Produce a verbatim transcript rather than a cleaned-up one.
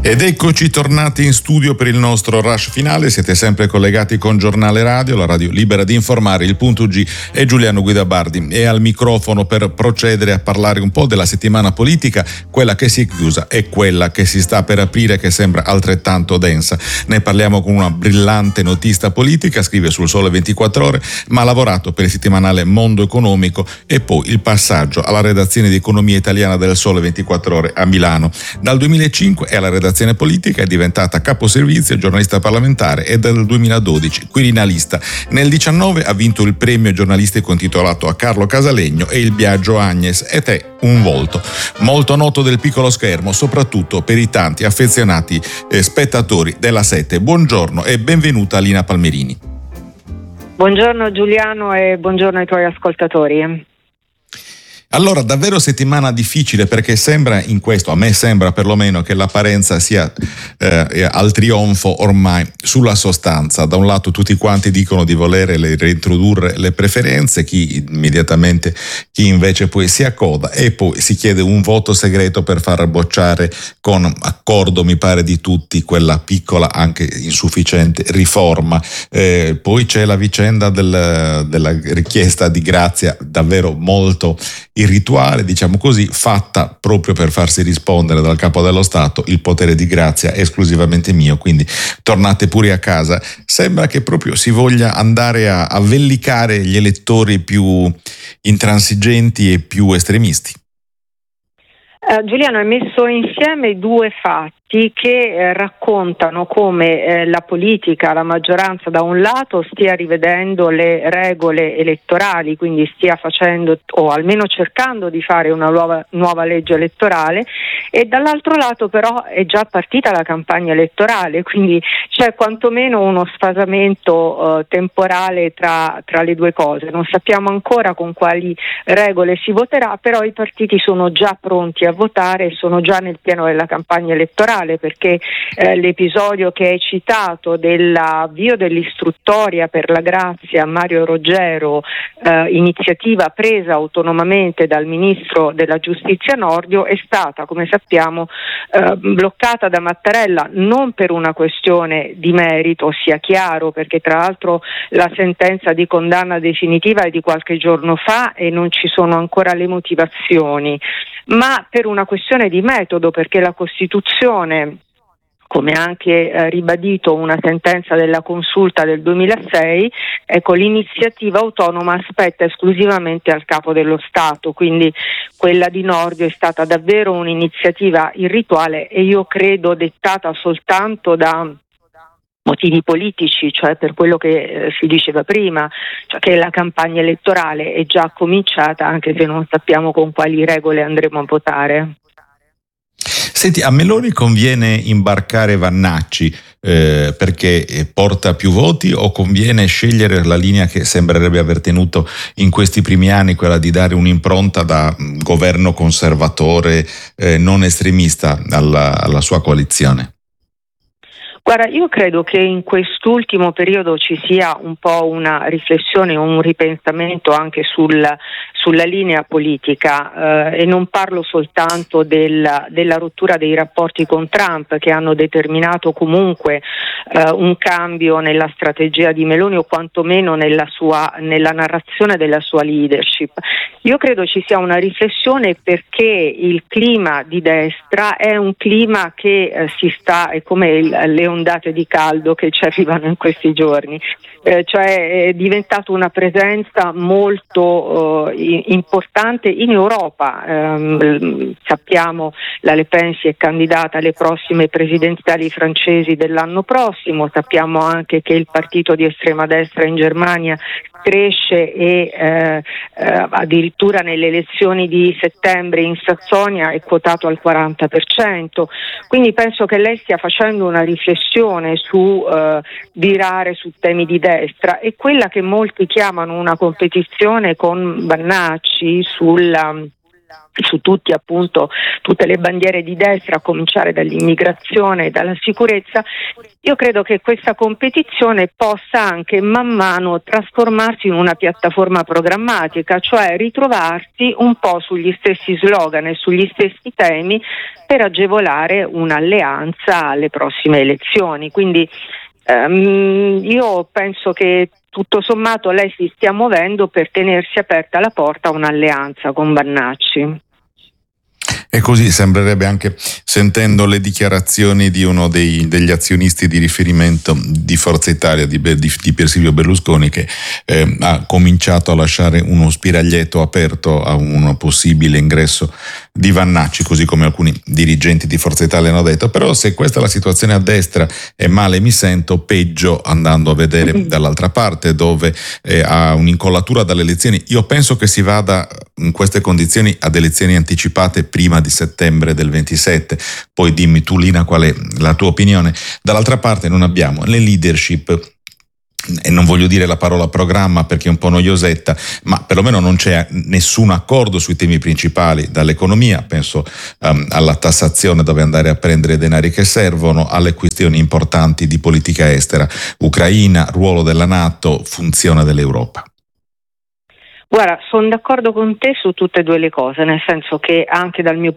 Ed eccoci tornati in studio per il nostro rush finale. Siete sempre collegati con Giornale Radio, la radio libera di informare. Il punto G è Giuliano Guidabardi e al microfono per procedere a parlare un po' della settimana politica, quella che si è chiusa e quella che si sta per aprire, che sembra altrettanto densa. Ne parliamo con una brillante notista politica, scrive sul Sole ventiquattro Ore, ma ha lavorato per il settimanale Mondo Economico e poi il passaggio alla redazione di economia italiana del Sole ventiquattro Ore a Milano. Dal duemilacinque è alla redazione politica, è diventata caposervizio, giornalista parlamentare e dal duemiladodici quirinalista. Nel diciannove ha vinto il premio giornalistico intitolato a Carlo Casalegno e il Biagio Agnes, ed è un volto molto noto del piccolo schermo, soprattutto per i tanti affezionati eh, spettatori della Sette. Buongiorno e benvenuta Lina Palmerini. Buongiorno Giuliano e buongiorno ai tuoi ascoltatori. Allora, davvero settimana difficile, perché sembra in questo, a me sembra perlomeno, che l'apparenza sia eh, al trionfo ormai sulla sostanza. Da un lato tutti quanti dicono di volere le, reintrodurre le preferenze, chi immediatamente, chi invece poi si accoda, e poi si chiede un voto segreto per far bocciare con accordo, mi pare, di tutti quella piccola, anche insufficiente, riforma. Eh, poi c'è la vicenda del, della richiesta di grazia, davvero molto irrituale, diciamo così, fatta proprio per farsi rispondere dal capo dello Stato: il potere di grazia è esclusivamente mio, quindi tornate pure a casa. Sembra che proprio si voglia andare a, a vellicare gli elettori più intransigenti e più estremisti. Uh, Giuliano, hai messo insieme due fatti che eh, raccontano come eh, la politica, la maggioranza da un lato stia rivedendo le regole elettorali, quindi stia facendo o almeno cercando di fare una nuova, nuova legge elettorale, e dall'altro lato però è già partita la campagna elettorale, quindi c'è quantomeno uno sfasamento eh, temporale tra, tra le due cose. Non sappiamo ancora con quali regole si voterà, però i partiti sono già pronti a votare e sono già nel pieno della campagna elettorale, perché eh, l'episodio che hai citato dell'avvio dell'istruttoria per la grazia a Mario Roggero, eh, iniziativa presa autonomamente dal ministro della giustizia Nordio, è stata, come sappiamo, eh, bloccata da Mattarella, non per una questione di merito, sia chiaro, perché tra l'altro la sentenza di condanna definitiva è di qualche giorno fa e non ci sono ancora le motivazioni, ma per una questione di metodo, perché la Costituzione, come anche eh, ribadito una sentenza della Consulta del duemilasei, ecco, l'iniziativa autonoma spetta esclusivamente al capo dello Stato, quindi quella di Nordio è stata davvero un'iniziativa irrituale e io credo dettata soltanto da motivi politici, cioè per quello che eh, si diceva prima, cioè che la campagna elettorale è già cominciata, anche se non sappiamo con quali regole andremo a votare. Senti, a Meloni conviene imbarcare Vannacci eh, perché porta più voti, o conviene scegliere la linea che sembrerebbe aver tenuto in questi primi anni, quella di dare un'impronta da governo conservatore eh, non estremista alla, alla sua coalizione? Guarda, io credo che in quest'ultimo periodo ci sia un po' una riflessione, un ripensamento anche sul, sulla linea politica, eh, e non parlo soltanto del, della rottura dei rapporti con Trump, che hanno determinato comunque eh, un cambio nella strategia di Meloni, o quantomeno nella sua, nella narrazione della sua leadership. Io credo ci sia una riflessione, perché il clima di destra è un clima che eh, si sta, è come il, le ondate di caldo che ci arrivano in questi giorni, eh, cioè è diventato una presenza molto eh, importante in Europa. Eh, sappiamo la Le Pen si è candidata alle prossime presidenziali francesi dell'anno prossimo, sappiamo anche che il partito di estrema destra in Germania cresce e eh, eh, addirittura nelle elezioni di settembre in Sassonia è quotato al quaranta per cento, quindi penso che lei stia facendo una riflessione su eh, virare su temi di destra, e quella che molti chiamano una competizione con Vannacci sulla su tutti appunto tutte le bandiere di destra, a cominciare dall'immigrazione e dalla sicurezza, io credo che questa competizione possa anche man mano trasformarsi in una piattaforma programmatica, cioè ritrovarsi un po' sugli stessi slogan e sugli stessi temi per agevolare un'alleanza alle prossime elezioni. Quindi um, io penso che tutto sommato lei si stia muovendo per tenersi aperta la porta a un'alleanza con Vannacci. E così sembrerebbe anche sentendo le dichiarazioni di uno dei, degli azionisti di riferimento di Forza Italia, di, di, di Pier Silvio Berlusconi, che eh, ha cominciato a lasciare uno spiraglietto aperto a un possibile ingresso di Vannacci, così come alcuni dirigenti di Forza Italia hanno detto. Però se questa è la situazione a destra e male mi sento, peggio andando a vedere dall'altra parte, dove eh, ha un'incollatura dalle elezioni. Io penso che si vada in queste condizioni ad elezioni anticipate prima di settembre del ventisette. Poi dimmi tu, Lina, qual è la tua opinione. Dall'altra parte non abbiamo le leadership, e non voglio dire la parola programma perché è un po' noiosetta, ma perlomeno non c'è nessun accordo sui temi principali, dall'economia, penso um, alla tassazione dove andare a prendere i denari che servono, alle questioni importanti di politica estera, Ucraina, ruolo della NATO, funzione dell'Europa. Guarda, sono d'accordo con te su tutte e due le cose, nel senso che anche dal mio